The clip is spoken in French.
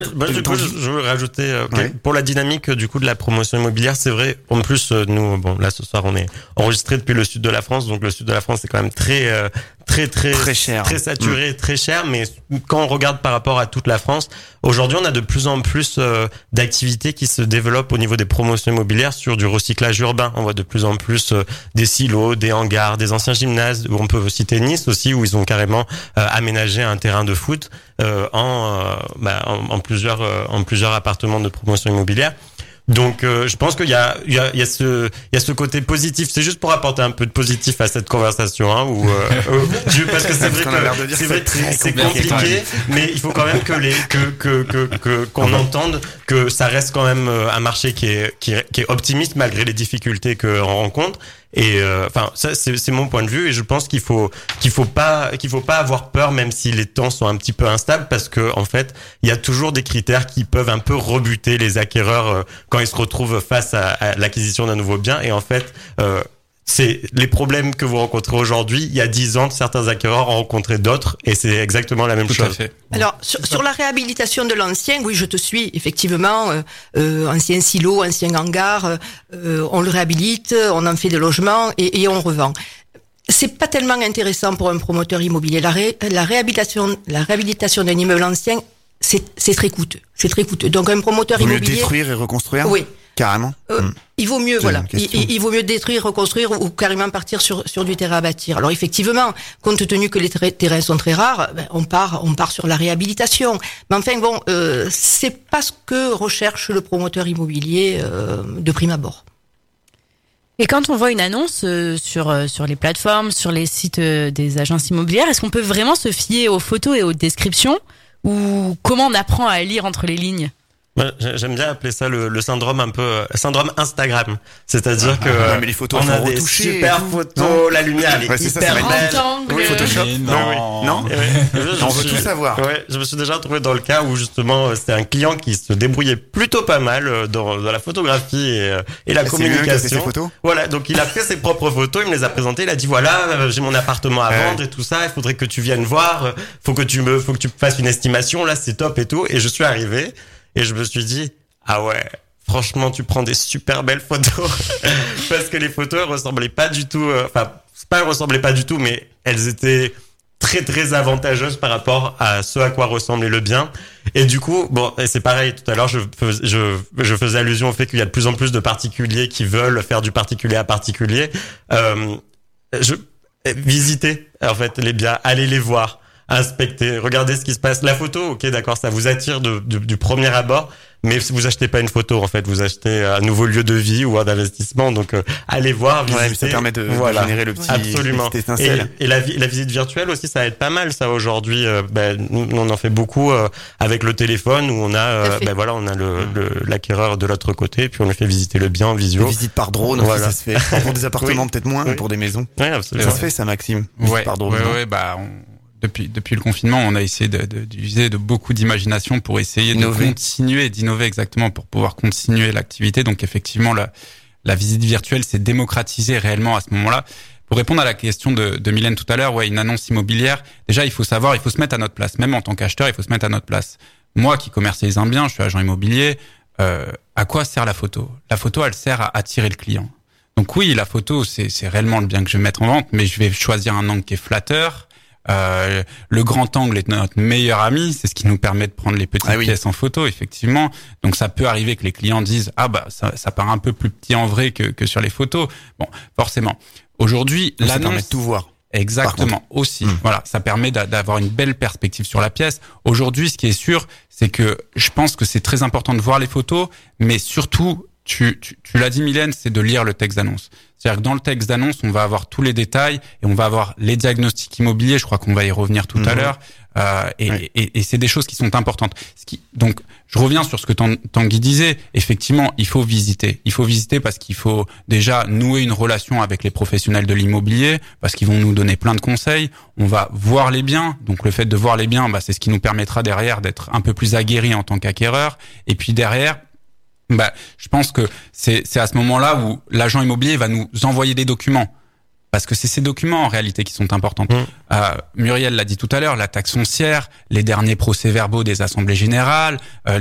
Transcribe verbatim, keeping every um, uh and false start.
Bah, du coup, je, je veux rajouter euh, ouais. pour la dynamique du coup de la promotion immobilière, c'est vrai. En plus, euh, nous, bon, là ce soir, on est enregistré depuis le sud de la France, donc le sud de la France c'est quand même très, euh, très, très, très cher, très saturé, mmh. très cher. Mais quand on regarde par rapport à toute la France, aujourd'hui, on a de plus en plus euh, d'activités qui se développent au niveau des promotions immobilières sur du recyclage urbain. On voit de plus en plus euh, des silos, des hangars, des anciens gymnases. Où on peut citer Nice aussi, où ils ont carrément euh, aménagé un terrain de foot euh, en, euh, bah, en, en plusieurs, euh, en plusieurs appartements de promotion immobilière. Donc, euh, je pense qu'il y a, il y a, il y a ce, il y a ce côté positif. C'est juste pour apporter un peu de positif à cette conversation, hein, où, euh, euh, parce que c'est vrai que c'est vrai que c'est compliqué, mais il faut quand même que les, que, que, que, que qu'on entende que ça reste quand même un marché qui est, qui est, qui est optimiste malgré les difficultés qu'on rencontre. Et enfin, euh, ça c'est, c'est mon point de vue, et je pense qu'il faut qu'il faut pas qu'il faut pas avoir peur, même si les temps sont un petit peu instables, parce que en fait, il y a toujours des critères qui peuvent un peu rebuter les acquéreurs euh, quand ils se retrouvent face à, à l'acquisition d'un nouveau bien. Et en fait, euh, c'est les problèmes que vous rencontrez aujourd'hui. Il y a dix ans, certains acquéreurs ont rencontré d'autres, et c'est exactement la même Tout chose. À fait. Alors, sur, sur la réhabilitation de l'ancien, oui, je te suis, effectivement, euh, euh, ancien silo, ancien hangar, euh, on le réhabilite, on en fait des logements et, et on revend. C'est pas tellement intéressant pour un promoteur immobilier. La, ré, la réhabilitation, la réhabilitation d'un immeuble ancien, c'est, c'est très coûteux. C'est très coûteux. Donc, un promoteur Vous immobilier. Vous le détruire et reconstruire? Oui. Carrément. Euh, mmh. Il vaut mieux, c'est voilà. Il, il vaut mieux détruire, reconstruire ou, ou carrément partir sur sur du terrain à bâtir. Alors effectivement, compte tenu que les ter- terrains sont très rares, ben, on part on part sur la réhabilitation. Mais enfin bon, euh, c'est pas ce que recherche le promoteur immobilier euh, de prime abord. Et quand on voit une annonce euh, sur euh, sur les plateformes, sur les sites euh, des agences immobilières, est-ce qu'on peut vraiment se fier aux photos et aux descriptions, ou comment on apprend à lire entre les lignes? J'aime bien appeler ça le, le syndrome un peu euh, syndrome Instagram, c'est-à-dire ah, que ouais, mais les photos on a des super photos, non la lumière elle est ouais, hyper belle. Oui, Photoshop. Non, non. Ouais, je, on je veut suis, tout savoir. Ouais, je me suis déjà retrouvé dans le cas où justement c'était un client qui se débrouillait plutôt pas mal dans, dans la photographie et, et la c'est communication. Lui qui a fait ses photos. Voilà, donc il a fait ses propres photos, il me les a présentées, il a dit voilà, j'ai mon appartement à vendre ouais. et tout ça, il faudrait que tu viennes voir, faut que tu me, faut que tu fasses une estimation, là c'est top et tout. Et je suis arrivé et je me suis dit ah ouais, franchement, tu prends des super belles photos parce que les photos elles ressemblaient pas du tout. Enfin, euh, c'est pas elles ressemblaient pas du tout, mais elles étaient très très avantageuses par rapport à ce à quoi ressemblait le bien. Et du coup, bon, et c'est pareil. Tout à l'heure, je fais, je je faisais allusion au fait qu'il y a de plus en plus de particuliers qui veulent faire du particulier à particulier. Euh, je visiter en fait les biens, aller les voir, inspecter, regarder ce qui se passe. La photo, ok, d'accord, ça vous attire de, de, du premier abord. Mais vous achetez pas une photo, en fait, vous achetez un nouveau lieu de vie ou un investissement. Donc, euh, allez voir, visiter. Ouais, mais ça permet de, voilà. de générer le petit, absolument. Petite étincelle. Et, et la, la visite virtuelle aussi, ça aide pas mal, ça, aujourd'hui. Euh, ben, nous, on en fait beaucoup euh, avec le téléphone où on a, euh, ben voilà, on a le, le, l'acquéreur de l'autre côté, puis on lui fait visiter le bien en visio. Des visites par drone, voilà. Ça se fait. Enfin, pour des appartements, oui. peut-être moins, oui. pour des maisons. Oui, absolument. Ça se fait, ça, Maxime. Ouais, par drone. Ouais, ouais, bah, on... Depuis, depuis le confinement, on a essayé de, de, d'user de beaucoup d'imagination pour essayer Innover. de continuer, d'innover exactement, pour pouvoir continuer l'activité. Donc effectivement, la, la visite virtuelle s'est démocratisée réellement à ce moment-là. Pour répondre à la question de, de Mylène tout à l'heure, ouais, une annonce immobilière, déjà il faut savoir, il faut se mettre à notre place. Même en tant qu'acheteur, il faut se mettre à notre place. Moi qui commercialise un bien, je suis agent immobilier, euh, à quoi sert la photo? La photo, elle sert à attirer le client. Donc oui, la photo, c'est, c'est réellement le bien que je vais mettre en vente, mais je vais choisir un angle qui est flatteur. Euh, le grand angle est notre meilleur ami, c'est ce qui nous permet de prendre les petites ah oui. pièces en photo, effectivement. Donc ça peut arriver que les clients disent ah bah ça, ça paraît un peu plus petit en vrai que, que sur les photos. Bon, forcément. Aujourd'hui, donc l'annonce ça permet de tout voir. Exactement, aussi. Mmh. Voilà, ça permet d'a, d'avoir une belle perspective sur la pièce. Aujourd'hui, ce qui est sûr, c'est que je pense que c'est très important de voir les photos, mais surtout Tu, tu, tu l'as dit, Mylène, c'est de lire le texte d'annonce. C'est-à-dire que dans le texte d'annonce, on va avoir tous les détails et on va avoir les diagnostics immobiliers. Je crois qu'on va y revenir tout mmh. à l'heure. Euh, et, ouais. et, et c'est des choses qui sont importantes. Ce qui, donc, je reviens sur ce que Tanguy disait. Effectivement, il faut visiter. Il faut visiter parce qu'il faut déjà nouer une relation avec les professionnels de l'immobilier, parce qu'ils vont nous donner plein de conseils. On va voir les biens. Donc, le fait de voir les biens, bah, c'est ce qui nous permettra derrière d'être un peu plus aguerri en tant qu'acquéreur. Et puis derrière, bah, je pense que c'est, c'est à ce moment-là où l'agent immobilier va nous envoyer des documents. Parce que c'est ces documents en réalité qui sont importants. Mmh. Euh, Muriel l'a dit tout à l'heure, la taxe foncière, les derniers procès-verbaux des assemblées générales, euh,